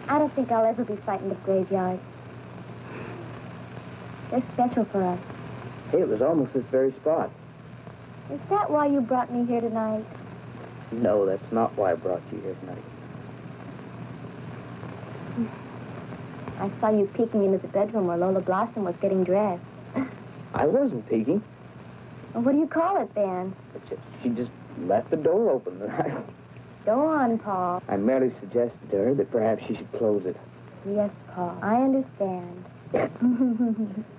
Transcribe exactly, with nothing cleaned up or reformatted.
I don't think I'll ever be frightened of graveyards. They're special for us. Hey, it was almost this very spot. Is that why you brought me here tonight? No, that's not why I brought you here tonight. I saw you peeking into the bedroom where Lola Blossom was getting dressed. I wasn't peeking. Well, what do you call it, then? She just left the door open. Go on, Paul. I merely suggested to her that perhaps she should close it. Yes, Paul. I understand.